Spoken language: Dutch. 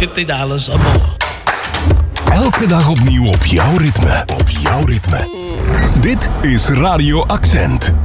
te dalen allemaal. Elke dag opnieuw op jouw ritme. Op jouw ritme. Dit is Radio Accent.